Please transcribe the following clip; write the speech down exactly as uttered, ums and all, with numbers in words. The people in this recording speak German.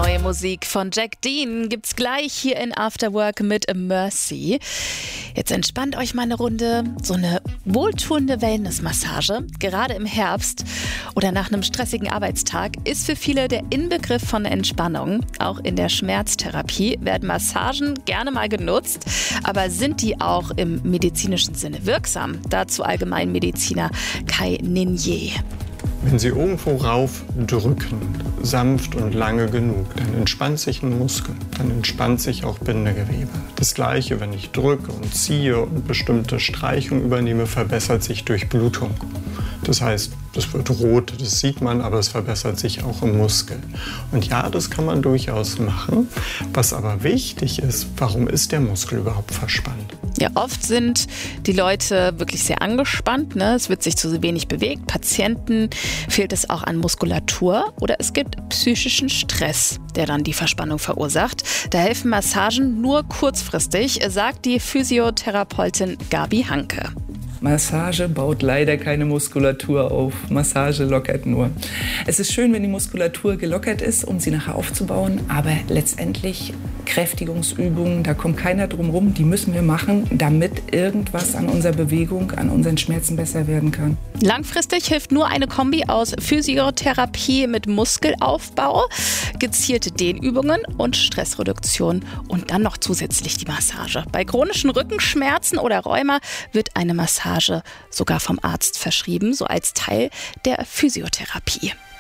Neue Musik von Jack Dean gibt's gleich hier in After Work mit Mercy. Jetzt entspannt euch mal eine Runde. So eine wohltuende Wellnessmassage, gerade im Herbst oder nach einem stressigen Arbeitstag, ist für viele der Inbegriff von Entspannung. Auch in der Schmerztherapie werden Massagen gerne mal genutzt. Aber sind die auch im medizinischen Sinne wirksam? Dazu Allgemeinmediziner Kai Ninje. Wenn Sie irgendwo rauf drücken, sanft und lange genug, dann entspannt sich ein Muskel, dann entspannt sich auch Bindegewebe. Das Gleiche, wenn ich drücke und ziehe und bestimmte Streichungen übernehme, verbessert sich Durchblutung. Das heißt, das wird rot, das sieht man, aber es verbessert sich auch im Muskel. Und ja, das kann man durchaus machen. Was aber wichtig ist, warum ist der Muskel überhaupt verspannt? Ja, oft sind die Leute wirklich sehr angespannt, ne? Es wird sich zu wenig bewegt. Patienten fehlt es auch an Muskulatur oder es gibt psychischen Stress, der dann die Verspannung verursacht. Da helfen Massagen nur kurzfristig, sagt die Physiotherapeutin Gabi Hanke. Massage baut leider keine Muskulatur auf. Massage lockert nur. Es ist schön, wenn die Muskulatur gelockert ist, um sie nachher aufzubauen, aber letztendlich Kräftigungsübungen, da kommt keiner drum rum, die müssen wir machen, damit irgendwas an unserer Bewegung, an unseren Schmerzen besser werden kann. Langfristig hilft nur eine Kombi aus Physiotherapie mit Muskelaufbau, gezielte Dehnübungen und Stressreduktion und dann noch zusätzlich die Massage. Bei chronischen Rückenschmerzen oder Rheuma wird eine Massage sogar vom Arzt verschrieben, so als Teil der Physiotherapie.